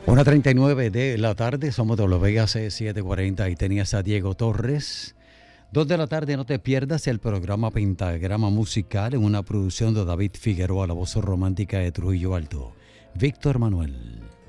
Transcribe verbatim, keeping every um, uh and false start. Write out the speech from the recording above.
una treinta y nueve de la tarde, somos de W A C setecientos cuarenta y tenías a Diego Torres. Dos de la tarde, no te pierdas el programa Pentagrama Musical en una producción de David Figueroa, la voz romántica de Trujillo Alto. Víctor Manuel.